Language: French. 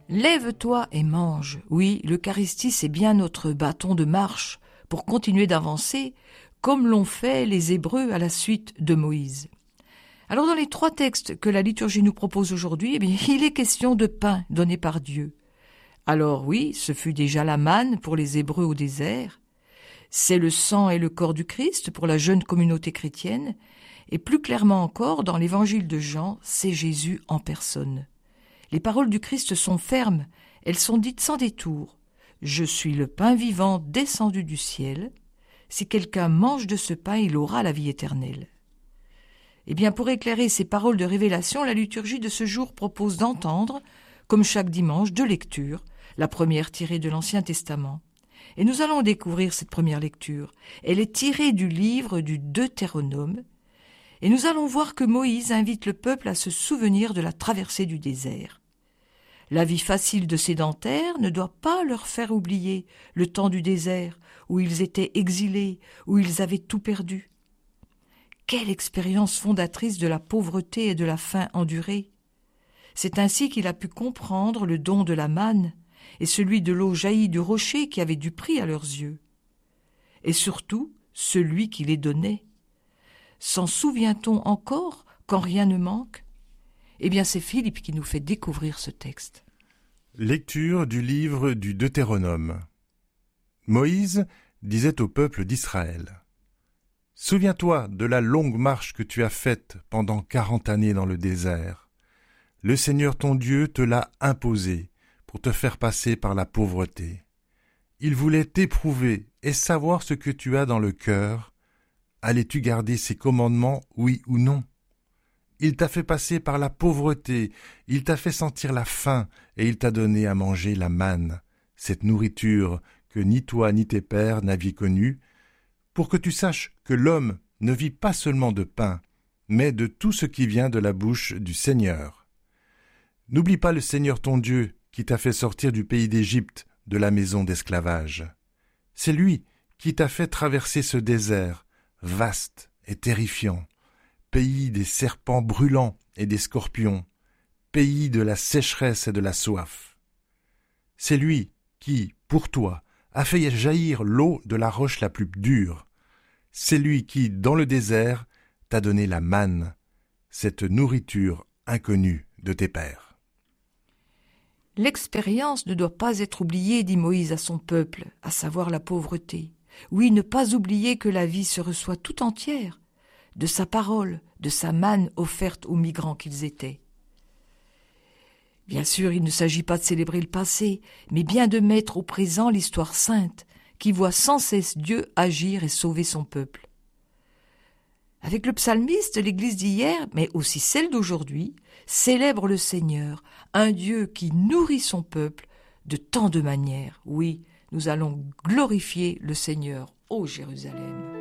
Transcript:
Lève-toi et mange. Oui, l'Eucharistie, c'est bien notre bâton de marche pour continuer d'avancer, comme l'ont fait les Hébreux à la suite de Moïse. Alors dans les 3 textes que la liturgie nous propose aujourd'hui, il est question de pain donné par Dieu. Alors oui, ce fut déjà la manne pour les Hébreux au désert, c'est le sang et le corps du Christ pour la jeune communauté chrétienne, et plus clairement encore, dans l'évangile de Jean, c'est Jésus en personne. Les paroles du Christ sont fermes, elles sont dites sans détour. « Je suis le pain vivant descendu du ciel. Si quelqu'un mange de ce pain, il aura la vie éternelle. » Eh bien, pour éclairer ces paroles de révélation, la liturgie de ce jour propose d'entendre, comme chaque dimanche, 2 lectures, la première tirée de l'Ancien Testament. Et nous allons découvrir cette première lecture. Elle est tirée du livre du Deutéronome, et nous allons voir que Moïse invite le peuple à se souvenir de la traversée du désert. La vie facile de sédentaires ne doit pas leur faire oublier le temps du désert, où ils étaient exilés, où ils avaient tout perdu. Quelle expérience fondatrice de la pauvreté et de la faim endurée! C'est ainsi qu'il a pu comprendre le don de la manne et celui de l'eau jaillie du rocher qui avait du prix à leurs yeux. Et surtout, celui qui les donnait. S'en souvient-on encore quand rien ne manque? Eh bien, c'est Philippe qui nous fait découvrir ce texte. Lecture du livre du Deutéronome. Moïse disait au peuple d'Israël : « Souviens-toi de la longue marche que tu as faite pendant 40 années dans le désert. Le Seigneur ton Dieu te l'a imposée pour te faire passer par la pauvreté. Il voulait t'éprouver et savoir ce que tu as dans le cœur. Allais-tu garder ses commandements, oui ou non? Il t'a fait passer par la pauvreté, il t'a fait sentir la faim, et il t'a donné à manger la manne, cette nourriture que ni toi ni tes pères n'aviez connue, pour que tu saches que l'homme ne vit pas seulement de pain, mais de tout ce qui vient de la bouche du Seigneur. N'oublie pas le Seigneur ton Dieu, qui t'a fait sortir du pays d'Égypte, de la maison d'esclavage. C'est lui qui t'a fait traverser ce désert, vaste et terrifiant, pays des serpents brûlants et des scorpions, pays de la sécheresse et de la soif. C'est lui qui, pour toi, a fait jaillir l'eau de la roche la plus dure. C'est lui qui, dans le désert, t'a donné la manne, cette nourriture inconnue de tes pères. L'expérience ne doit pas être oubliée, dit Moïse à son peuple, à savoir la pauvreté. Oui, ne pas oublier que la vie se reçoit tout entière, de sa parole, de sa manne offerte aux migrants qu'ils étaient. Bien sûr, il ne s'agit pas de célébrer le passé, mais bien de mettre au présent l'histoire sainte, qui voit sans cesse Dieu agir et sauver son peuple. Avec le psalmiste, l'Église d'hier, mais aussi celle d'aujourd'hui, célèbre le Seigneur, un Dieu qui nourrit son peuple de tant de manières. Oui, nous allons glorifier le Seigneur, ô Jérusalem.